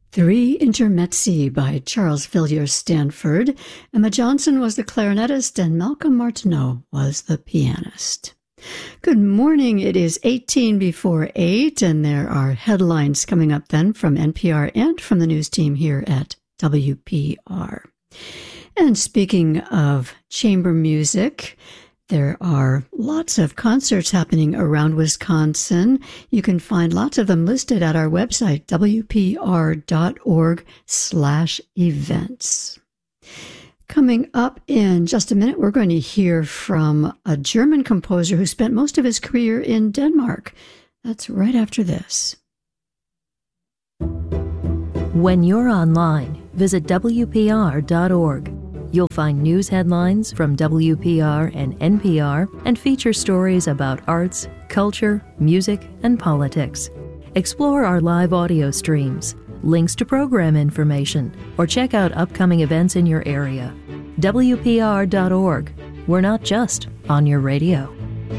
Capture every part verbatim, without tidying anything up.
Three Intermezzi by Charles Villiers Stanford. Emma Johnson was the clarinetist and Malcolm Martineau was the pianist. Good morning. It is eighteen before eight, and there are headlines coming up then from N P R and from the news team here at W P R. And speaking of chamber music, there are lots of concerts happening around Wisconsin. You can find lots of them listed at our website, W P R dot org slash events. Coming up in just a minute, we're going to hear from a German composer who spent most of his career in Denmark. That's right after this. When you're online, visit W P R dot org. You'll find news headlines from W P R and N P R and feature stories about arts, culture, music, and politics. Explore our live audio streams, links to program information, or check out upcoming events in your area. W P R dot org. We're not just on your radio.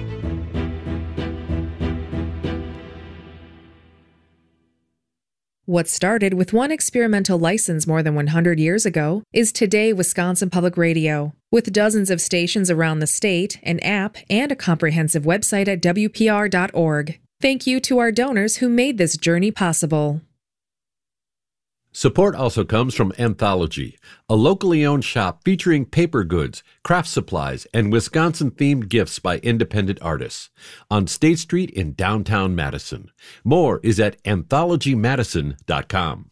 What started with one experimental license more than one hundred years ago is today Wisconsin Public Radio. With dozens of stations around the state, an app, and a comprehensive website at W P R dot org. Thank you to our donors who made this journey possible. Support also comes from Anthology, a locally owned shop featuring paper goods, craft supplies, and Wisconsin-themed gifts by independent artists on State Street in downtown Madison. More is at anthology madison dot com.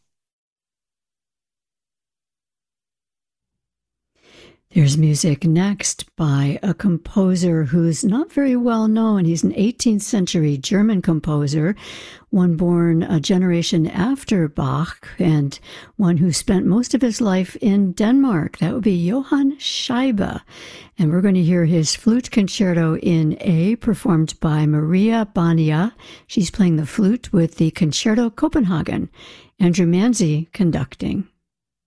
There's music next by a composer who's not very well known. He's an eighteenth century German composer, one born a generation after Bach, and one who spent most of his life in Denmark. That would be Johann Scheibe. And we're going to hear his flute concerto in A, performed by Maria Bania. She's playing the flute with the Concerto Copenhagen. Andrew Manzi conducting.